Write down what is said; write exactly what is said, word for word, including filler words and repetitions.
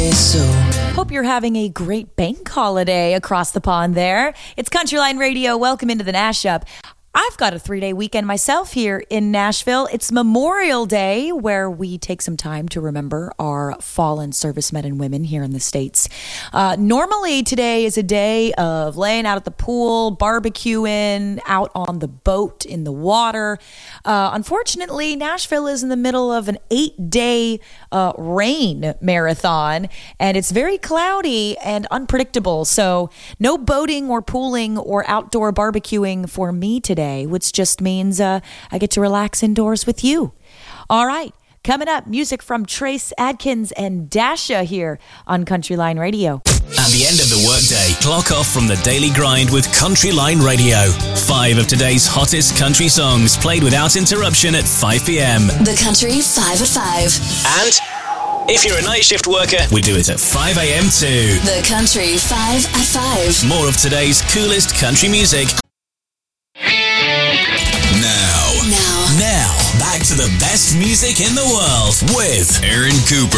say so. Hope you're having a great bank holiday across the pond there. It's Countryline Radio. Welcome into the Nash-Up. I've got a three-day weekend myself here in Nashville. It's Memorial Day, where we take some time to remember our fallen servicemen and women here in the States. Uh, normally, today is a day of laying out at the pool, barbecuing, out on the boat, in the water. Uh, unfortunately, Nashville is in the middle of an eight-day uh, rain marathon, and it's very cloudy and unpredictable. So no boating or pooling or outdoor barbecuing for me today, which just means uh, I get to relax indoors with you. All right, coming up, music from Trace Adkins and Dasha here on Countryline Radio. At the end of the workday, clock off from the daily grind with Countryline Radio. Five of today's hottest country songs played without interruption at five p.m. The Country five at five. And if you're a night shift worker, we do it at five a.m. too. The Country five at five. More of today's coolest country music. Now, Now, now, back to the best music in the world with Aaron Cooper.